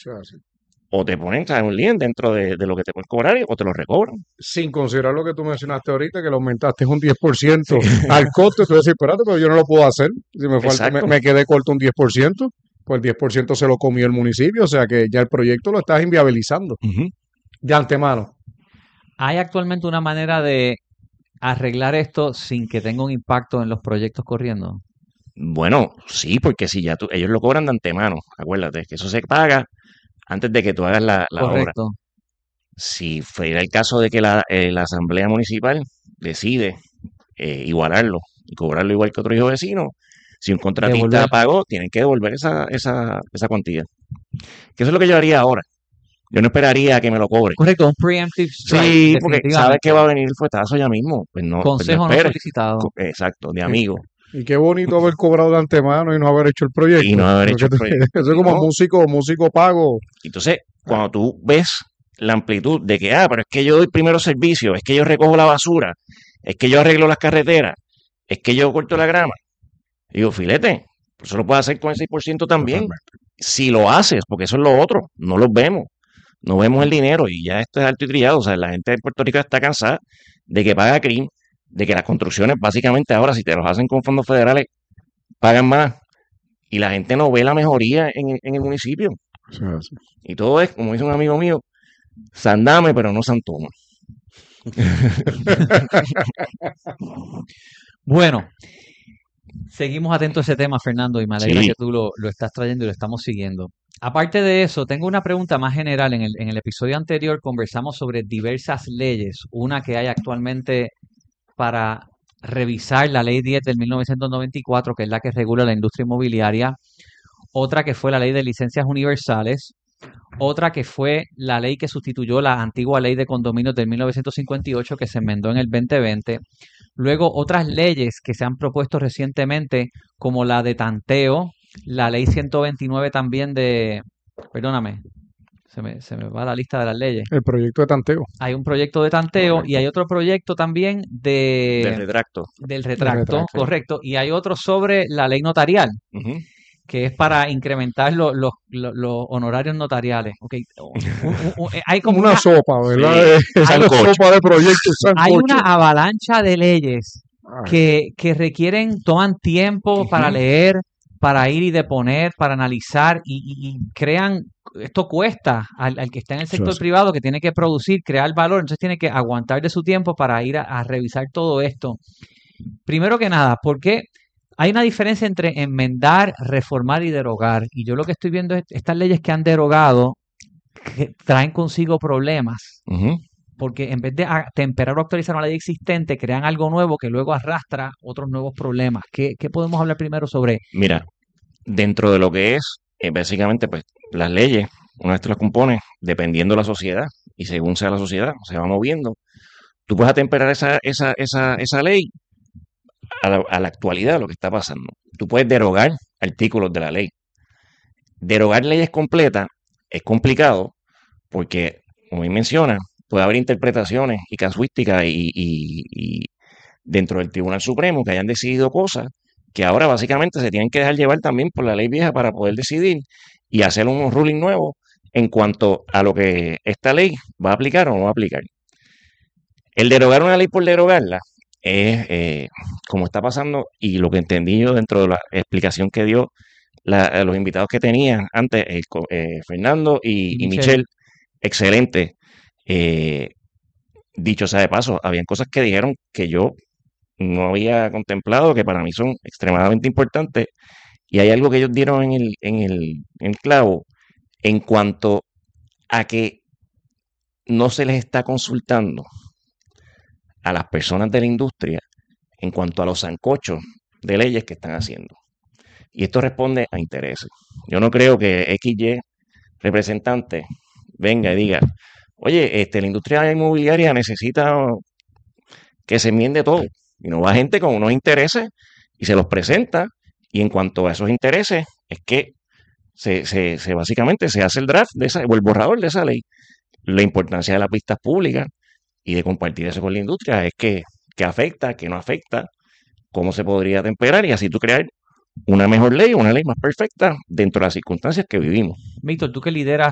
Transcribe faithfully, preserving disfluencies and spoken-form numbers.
sea, sí. O te ponen, ¿sabes? Un lien dentro de, de lo que te pueden cobrar o te lo recobran. Sin considerar lo que tú mencionaste ahorita, que lo aumentaste un diez por Sí. ciento al costo, tú decís, espérate, pero yo no lo puedo hacer. Si me falta, me, Exacto. me quedé corto un diez por ciento, pues el diez por ciento se lo comió el municipio, o sea que ya el proyecto lo estás inviabilizando Uh-huh. de antemano. ¿Hay actualmente una manera de arreglar esto sin que tenga un impacto en los proyectos corriendo? Bueno, sí, porque si ya tú, ellos lo cobran de antemano, acuérdate, que eso se paga antes de que tú hagas la, la obra. Correcto. Si fuera el caso de que la, eh, la asamblea municipal decide eh, igualarlo y cobrarlo igual que otro hijo vecino, si un contratista Devolver. pagó, tienen que devolver esa, esa, esa cuantía. Que eso es lo que yo haría ahora. Yo no esperaría a que me lo cobren. Correcto, un preemptive strike. Sí, porque sabes definitivamente. que va a venir el fuetazo ya mismo. Pues no, pues no Consejo no esperes. solicitado. Co- Exacto, de amigo. Y qué bonito haber cobrado de antemano y no haber hecho el proyecto. Y no haber Porque hecho el te- proyecto. Eso es como No. músico, músico pago. Entonces, cuando tú ves la amplitud de que, ah, pero es que yo doy primero servicio, es que yo recojo la basura, es que yo arreglo las carreteras, es que yo corto la grama. Digo, filete, pues eso lo puedes hacer con el seis por ciento también. Totalmente. Si lo haces, porque eso es lo otro, no los vemos. No vemos el dinero y ya esto es alto y trillado. O sea, la gente de Puerto Rico está cansada de que paga C R I M, de que las construcciones, básicamente ahora, si te los hacen con fondos federales, pagan más. Y la gente no ve la mejoría en, el- en el municipio. O sea, sí. Y todo es, como dice un amigo mío, sandame, pero no santoma. Bueno, seguimos atentos a ese tema, Fernando, y me alegra Sí. que tú lo, lo estás trayendo y lo estamos siguiendo. Aparte de eso, tengo una pregunta más general. En el, en el episodio anterior conversamos sobre diversas leyes. Una que hay actualmente para revisar la Ley diez del mil novecientos noventa y cuatro, que es la que regula la industria inmobiliaria. Otra que fue la Ley de Licencias Universales. Otra que fue la ley que sustituyó la antigua Ley de Condominios del mil novecientos cincuenta y ocho, que se enmendó en el veinte veinte. Luego otras leyes que se han propuesto recientemente, como la de tanteo, la ley ciento veintinueve también de, perdóname, se me, se me va la lista de las leyes. El proyecto de tanteo. Hay un proyecto de tanteo Correcto. y hay otro proyecto también de, Del retracto. del retracto, retracto. correcto. Y hay otro sobre la ley notarial, Ujú. que es para incrementar lo- los los- los honorarios notariales. Ok, un- un- un- hay como Una una, sopa, ¿verdad? Sí, Es una sancocho. sopa de proyectos, hay sancocho. una avalancha de leyes Ay, que, que requieren, toman tiempo para Ujú. leer, para ir y deponer, para analizar y, y- y crean, esto cuesta al, al que está en el Sí, sector sí. privado, que tiene que producir, crear valor, entonces tiene que aguantar de su tiempo para ir a, a revisar todo esto. Primero que nada, ¿por qué? Hay una diferencia entre enmendar, reformar y derogar. Y yo lo que estoy viendo es estas leyes que han derogado, que traen consigo problemas. Ujú. Porque en vez de a- temperar o actualizar una ley existente, crean algo nuevo que luego arrastra otros nuevos problemas. ¿Qué, qué podemos hablar primero sobre? Mira, dentro de lo que es, eh, básicamente, pues las leyes, una vez te las compones, dependiendo de la sociedad y según sea la sociedad, se va moviendo. Tú puedes atemperar esa, esa, esa, esa ley a la, a la actualidad, lo que está pasando. Tú puedes derogar artículos de la ley. Derogar leyes completas es complicado porque, como bien menciona, puede haber interpretaciones y casuísticas y, y- y dentro del Tribunal Supremo que hayan decidido cosas que ahora básicamente se tienen que dejar llevar también por la ley vieja para poder decidir y hacer un ruling nuevo en cuanto a lo que esta ley va a aplicar o no va a aplicar. El derogar una ley por derogarla es eh, como está pasando y lo que entendí yo dentro de la explicación que dio la- a los invitados que tenían antes, el co- eh, Fernando y, Y y Michelle. Michelle, excelente. Eh, dicho sea de paso, habían cosas que dijeron que yo no había contemplado, que para mí son extremadamente importantes, y hay algo que ellos dieron en el, en el, en el clavo en cuanto a que no se les está consultando a las personas de la industria en cuanto a los sancochos de leyes que están haciendo. Y esto responde a intereses. Yo no creo que X Y representante venga y diga, oye, este, la industria inmobiliaria necesita que se enmiende todo. Y no va gente con unos intereses y se los presenta. Y en cuanto a esos intereses, es que se, se, se básicamente se hace el draft de esa, o el borrador de esa ley. La importancia de las vistas públicas y de compartir eso con la industria es que, que afecta, que no afecta, cómo se podría temperar y así tú crear una mejor ley, una ley más perfecta dentro de las circunstancias que vivimos. Víctor, tú que lideras